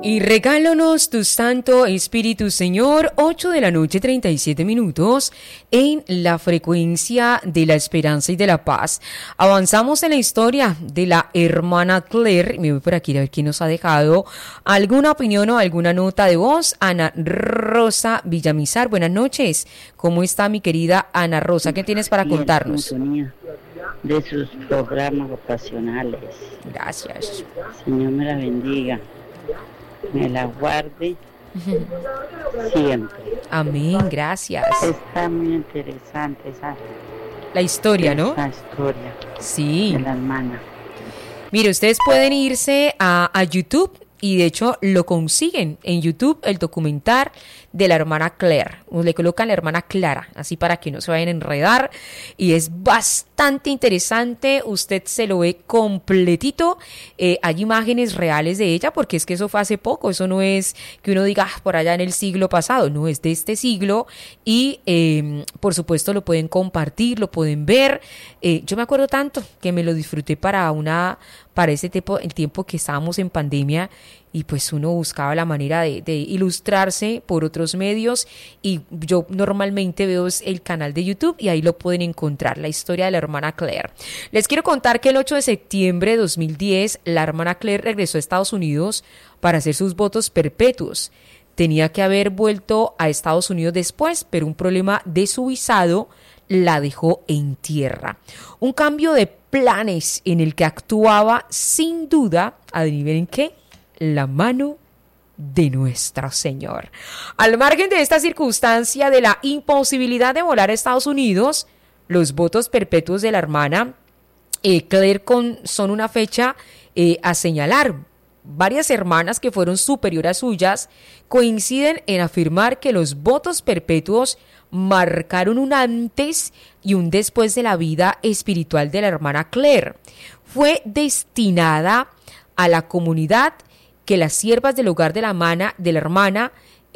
Y regálanos tu Santo Espíritu, Señor, 8:37 en la frecuencia de la esperanza y de la paz. Avanzamos en la historia de la hermana Claire. Me voy por aquí a ver quién nos ha dejado alguna opinión o alguna nota de voz. Ana Rosa Villamizar, buenas noches. ¿Cómo está mi querida Ana Rosa? ¿Qué tienes para contarnos? De sus programas ocasionales. Gracias. Señor me la bendiga. Me la guarde siempre. Amén, gracias. Está muy interesante la historia, ¿no? La historia. Sí. De la hermana. Mire, ustedes pueden irse a YouTube y de hecho lo consiguen en YouTube, el documental de la hermana Claire. Le colocan la hermana Clara, así para que no se vayan a enredar. Y es bastante interesante, usted se lo ve completito. Hay imágenes reales de ella, porque es que eso fue hace poco, eso no es que uno diga por allá en el siglo pasado, no, es de este siglo. Y por supuesto lo pueden compartir, lo pueden ver. Yo me acuerdo tanto que me lo disfruté para ese tiempo, el tiempo que estábamos en pandemia, y pues uno buscaba la manera de ilustrarse por otros medios, y yo normalmente veo el canal de YouTube y ahí lo pueden encontrar, la historia de la hermana Claire. Les quiero contar que el 8 de septiembre de 2010 la hermana Claire regresó a Estados Unidos para hacer sus votos perpetuos. Tenía que haber vuelto a Estados Unidos después, pero un problema de su visado la dejó en tierra. Un cambio de planes en el que actuaba sin duda, adivinen qué, la mano de nuestro Señor. Al margen de esta circunstancia de la imposibilidad de volar a Estados Unidos, los votos perpetuos de la hermana Claire son una fecha a señalar. Varias hermanas que fueron superiores suyas coinciden en afirmar que los votos perpetuos marcaron un antes y un después de la vida espiritual de la hermana Claire. Fue destinada a la comunidad que las siervas del hogar de la hermana,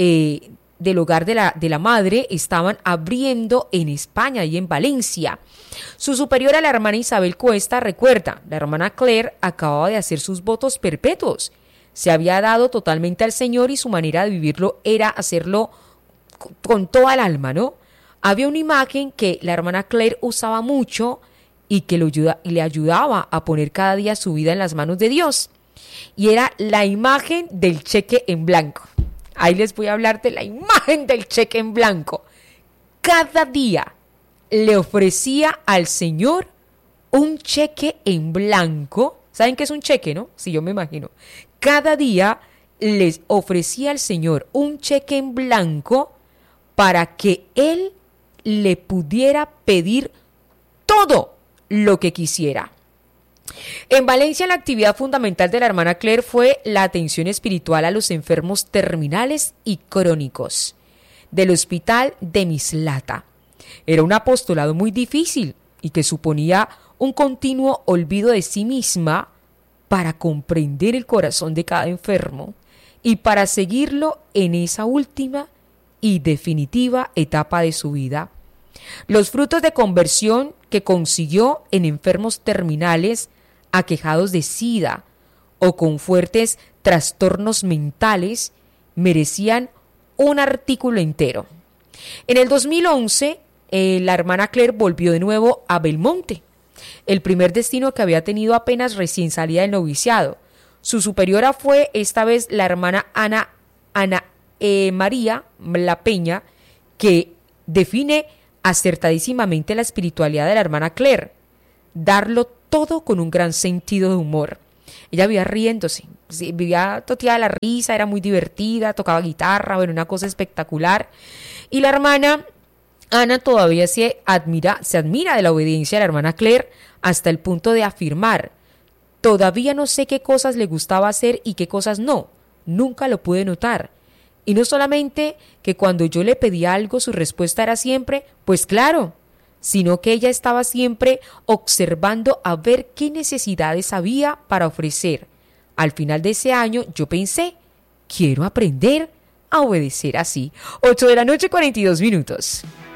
del hogar de la madre, estaban abriendo en España y en Valencia. Su superiora, la hermana Isabel Cuesta, recuerda, la hermana Claire acababa de hacer sus votos perpetuos. Se había dado totalmente al Señor y su manera de vivirlo era hacerlo con toda el alma, ¿no? Había una imagen que la hermana Claire usaba mucho y que le ayudaba a poner cada día su vida en las manos de Dios. Y era la imagen del cheque en blanco. Ahí les voy a hablar de la imagen del cheque en blanco. Cada día le ofrecía al Señor un cheque en blanco. ¿Saben qué es un cheque, no? Sí, yo me imagino. Cada día les ofrecía al Señor un cheque en blanco para que Él le pudiera pedir todo lo que quisiera. En Valencia, la actividad fundamental de la hermana Claire fue la atención espiritual a los enfermos terminales y crónicos del hospital de Mislata. Era un apostolado muy difícil y que suponía un continuo olvido de sí misma para comprender el corazón de cada enfermo y para seguirlo en esa última y definitiva etapa de su vida. Los frutos de conversión que consiguió en enfermos terminales aquejados de SIDA o con fuertes trastornos mentales merecían un artículo entero. En el 2011, la hermana Claire volvió de nuevo a Belmonte, el primer destino que había tenido apenas recién salida del noviciado. Su superiora fue esta vez la hermana Ana María La Peña, que define acertadísimamente la espiritualidad de la hermana Claire: darlo todo con un gran sentido de humor. Ella vivía riéndose, vivía toteada de la risa, era muy divertida, tocaba guitarra, bueno, una cosa espectacular. Y la hermana Ana todavía se admira de la obediencia de la hermana Claire hasta el punto de afirmar: todavía no sé qué cosas le gustaba hacer y qué cosas no, nunca lo pude notar. Y no solamente que cuando yo le pedía algo su respuesta era siempre, pues claro, sino que ella estaba siempre observando a ver qué necesidades había para ofrecer. Al final de ese año yo pensé, quiero aprender a obedecer así. 8:42 p.m.